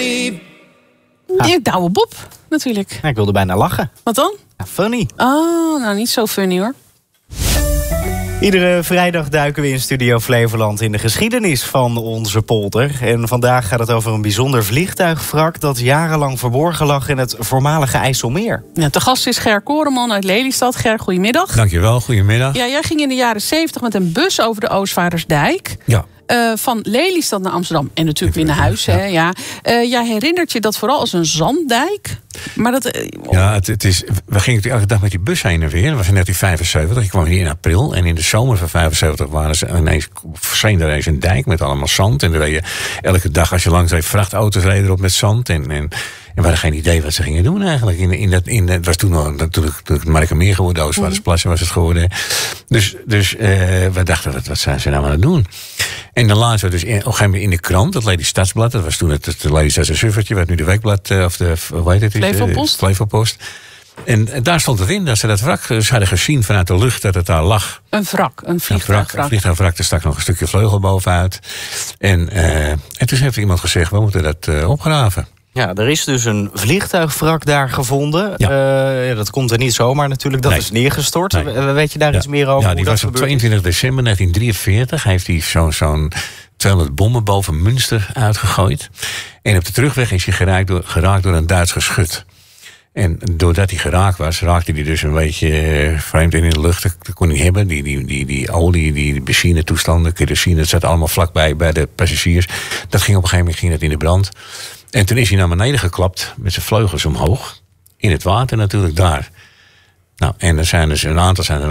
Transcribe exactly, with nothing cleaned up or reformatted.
Ja, Douwe Bob, natuurlijk. Ja, ik wilde bijna lachen. Wat dan? Ja, funny. Oh, nou niet zo funny hoor. Iedere vrijdag duiken we in Studio Flevoland in de geschiedenis van onze polder. En vandaag gaat het over een bijzonder vliegtuigwrak dat jarenlang verborgen lag in het voormalige IJsselmeer. Ja, te gast is Ger Koreman uit Lelystad. Ger, goedemiddag. Dankjewel, goedemiddag. Ja, jij ging in de jaren zeventig met een bus over de Oostvaardersdijk. Ja. Uh, van Lelystad naar Amsterdam. En natuurlijk weer naar huis. Ja. Hè, ja. Uh, jij herinnert je dat vooral als een zanddijk. Maar dat, uh, ja, het, het is, we gingen natuurlijk elke dag met die bus heen en weer. Dat was in negentien vijfenzeventig. Ik kwam hier in april. En in de zomer van vijfenzeventig waren ze ineens, verscheen er eens een dijk met allemaal zand. En dan reed je elke dag als je langs reed, vrachtauto's reden erop met zand. En, en, en we hadden geen idee wat ze gingen doen eigenlijk. In, in dat, in, het was toen nog natuurlijk het Markermeer geworden. Oostvaardersplassen was het geworden. Dus, dus uh, we dachten, wat, wat zijn ze nou aan het doen? En dan lazen we dus in, op een gegeven moment in de krant, dat Lely Stadsblad. Dat was toen het, het Lelystadse Suffertje, wat nu de Weekblad, of de, hoe heet het? Flevopost. Flevopost. En, en daar stond het in, dat ze dat wrak dus hadden gezien vanuit de lucht, dat het daar lag. Een wrak, een vliegtuigwrak. Een vliegtuigwrak, er stak nog een stukje vleugel bovenuit. En, uh, en toen heeft iemand gezegd, we moeten dat uh, opgraven. Ja, er is dus een vliegtuigwrak daar gevonden. Ja. Uh, dat komt er niet zomaar natuurlijk. Dat nee. is neergestort. Nee. Weet je daar ja. iets meer over? Ja, die hoe was dat op tweeëntwintig december negentien drieënveertig. Heeft hij zo'n zo'n tweehonderd bommen boven Münster uitgegooid. En op de terugweg is hij geraakt door, geraakt door een Duits geschut. En doordat hij geraakt was, raakte hij dus een beetje vreemd in de lucht. Dat kon hij hebben. Die, die, die, die olie, die benzine toestanden, kerosine, dat zat allemaal vlakbij bij de passagiers. Dat ging op een gegeven moment ging dat in de brand. En toen is hij naar beneden geklapt met zijn vleugels omhoog. In het water natuurlijk daar. Nou, en er zijn dus een aantal zijn er